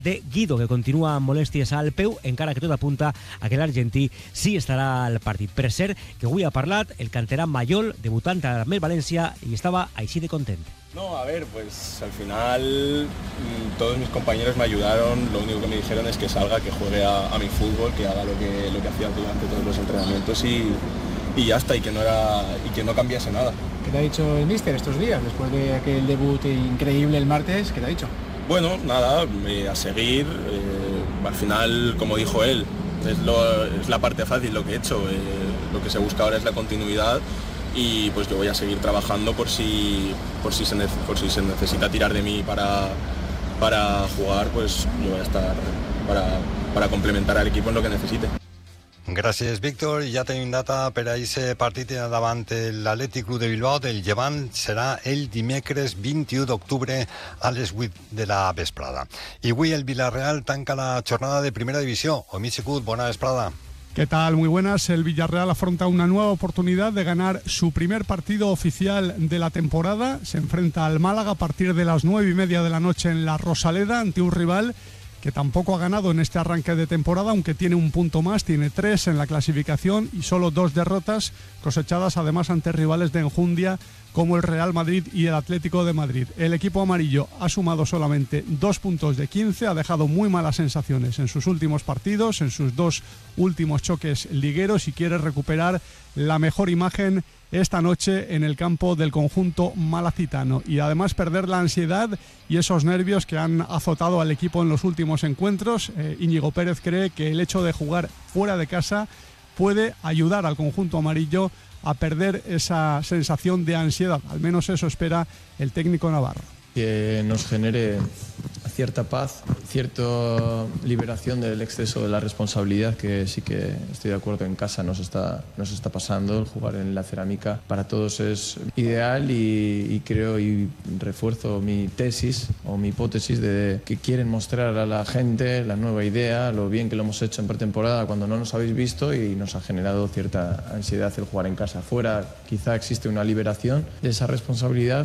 de Guido, que continua amb molèsties al peu, encara que tot apunta a que l'argentí sí estarà al partit. Per cert, que avui ha parlat el canterà Mayol, debutant amb el València, i estava així de content. No, a ver, pues al final todos mis compañeros me ayudaron, lo único que me dijeron es que salga, que juegue a mi fútbol, que haga lo que hacía durante todos los entrenamientos y ya está, y que no cambiase nada. ¿Qué te ha dicho el míster estos días, después de aquel debut increíble el martes? ¿Qué te ha dicho? Bueno, nada, a seguir, al final, como dijo él, es la parte fácil lo que he hecho, lo que se busca ahora es la continuidad y pues yo voy a seguir trabajando por si se necesita tirar de mí para jugar, pues yo voy a estar para complementar al equipo en lo que necesite. Gràcies, Víctor. Ja tenim data per a aquest partit davant l'Atlètic Club de Bilbao del Llevant. Serà el dimecres 21 d'octubre a les 8 de la vesprada. I avui el Villarreal tanca la jornada de primera divisió. Omid Secut, bona vesprada. ¿Qué tal? Muy buenas. El Villarreal afronta una nueva oportunidad de ganar su primer partido oficial de la temporada. Se enfrenta al Málaga a partir de las 9:30 de la noche en la Rosaleda ante un rival que tampoco ha ganado en este arranque de temporada, aunque tiene un punto más, tiene 3 en la clasificación y solo 2 derrotas cosechadas además ante rivales de enjundia como el Real Madrid y el Atlético de Madrid. El equipo amarillo ha sumado solamente 2 puntos de 15, ha dejado muy malas sensaciones en sus últimos partidos, en sus 2 últimos choques ligueros y quiere recuperar la mejor imagen esta noche en el campo del conjunto malacitano y además perder la ansiedad y esos nervios que han azotado al equipo en los últimos encuentros. Íñigo Pérez cree que el hecho de jugar fuera de casa puede ayudar al conjunto amarillo a perder esa sensación de ansiedad, al menos eso espera el técnico navarro. Que nos genere cierta paz, cierta liberación del exceso de la responsabilidad que sí que estoy de acuerdo en casa nos está pasando. El jugar en la Cerámica para todos es ideal y creo y refuerzo mi tesis o mi hipótesis de que quieren mostrar a la gente la nueva idea, lo bien que lo hemos hecho en pretemporada cuando no nos habéis visto y nos ha generado cierta ansiedad el jugar en casa. Fuera quizá existe una liberación de esa responsabilidad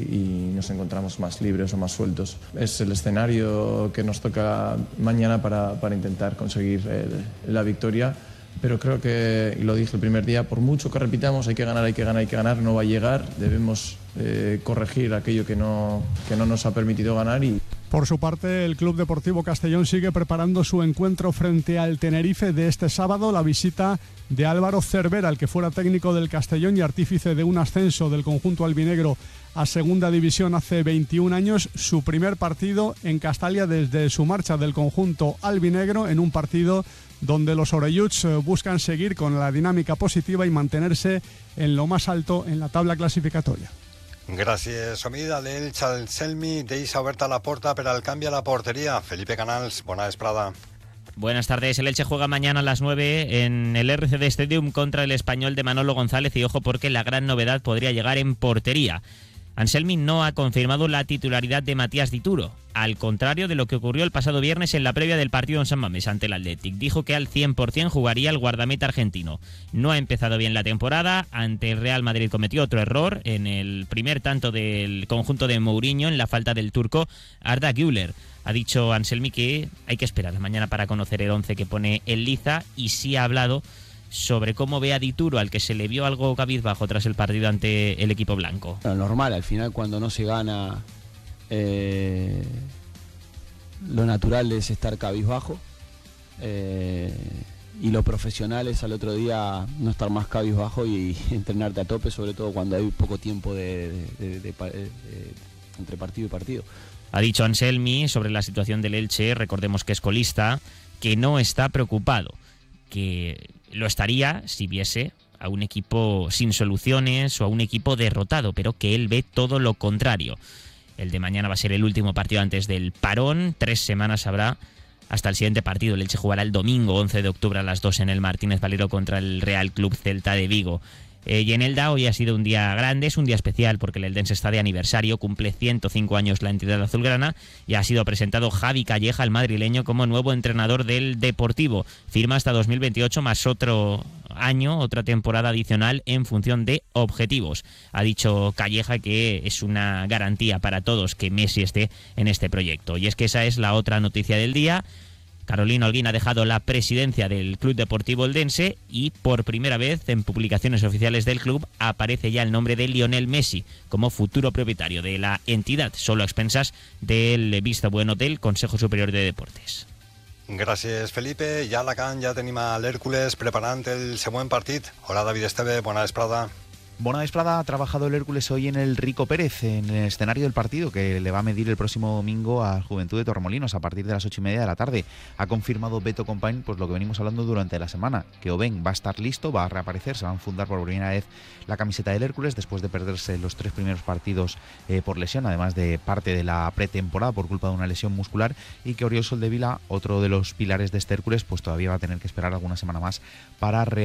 y nos encontramos más libres o más sueltos. Es el escenario que nos toca mañana para intentar conseguir la victoria, pero creo que, y lo dije el primer día, por mucho que repitamos hay que ganar, no va a llegar, debemos corregir aquello que no nos ha permitido ganar. Por su parte, el Club Deportivo Castellón sigue preparando su encuentro frente al Tenerife de este sábado, la visita de Álvaro Cervera, el que fuera técnico del Castellón y artífice de un ascenso del conjunto albinegro a segunda división hace 21 años, su primer partido en Castalia desde su marcha del conjunto albinegro, en un partido donde los orelluts buscan seguir con la dinámica positiva y mantenerse en lo más alto en la tabla clasificatoria. Gràcies, Omid. A l'Elx, el Selmi deixa oberta la porta per al canvi a la porteria. Felipe Canals, bona vesprada. Buenas tardes. El Elche juega mañana a las 9 en el RCD Stadium contra el Español de Manolo González y ojo porque la gran novedad podría llegar en portería. Anselmi no ha confirmado la titularidad de Matías Dituro, al contrario de lo que ocurrió el pasado viernes en la previa del partido en San Mamés ante el Athletic. Dijo que al 100% jugaría el guardameta argentino. No ha empezado bien la temporada, ante el Real Madrid cometió otro error en el primer tanto del conjunto de Mourinho en la falta del turco Arda Güler. Ha dicho Anselmi que hay que esperar mañana para conocer el 11 que pone el Liza y sí ha hablado sobre cómo ve a Dituro, al que se le vio algo cabizbajo tras el partido ante el equipo blanco. Lo normal, al final cuando no se gana, lo natural es estar cabizbajo y lo profesional es al otro día no estar más cabizbajo y entrenarte a tope, sobre todo cuando hay poco tiempo entre partido y partido. Ha dicho Anselmi sobre la situación del Elche, recordemos que es colista, que no está preocupado, que lo estaría si viese a un equipo sin soluciones o a un equipo derrotado, pero que él ve todo lo contrario. El de mañana va a ser el último partido antes del parón, 3 semanas habrá hasta el siguiente partido. El Elche jugará el domingo 11 de octubre a las 2 en el Martínez Valero contra el Real Club Celta de Vigo. Y en Elda hoy ha sido un día grande, es un día especial porque el Eldense está de aniversario, cumple 105 años la entidad azulgrana y ha sido presentado Javi Calleja, el madrileño, como nuevo entrenador del Deportivo. Firma hasta 2028 más otro año, otra temporada adicional en función de objetivos. Ha dicho Calleja que es una garantía para todos que Messi esté en este proyecto. Y es que esa es la otra noticia del día. Carolina Holguín ha dejado la presidencia del Club Deportivo Eldense y por primera vez en publicaciones oficiales del club aparece ya el nombre de Lionel Messi como futuro propietario de la entidad, solo a expensas del visto bueno del Consejo Superior de Deportes. Gràcies, Felipe. Ja a Alacant ja tenim a l'Hèrcules preparant el següent partit. Hola, David Esteve, bona vesprada. Bona vesprada. Ha trabajado el Hércules hoy en el Rico Pérez, en el escenario del partido que le va a medir el próximo domingo a Juventud de Torremolinos a partir de las 8:30 de la tarde. Ha confirmado Beto Compañ pues lo que venimos hablando durante la semana, que Oben va a estar listo, va a reaparecer, se va a enfundar por primera vez la camiseta del Hércules después de perderse los 3 primeros partidos por lesión, además de parte de la pretemporada por culpa de una lesión muscular, y que Oriol Soldevila, otro de los pilares de este Hércules, pues todavía va a tener que esperar alguna semana más para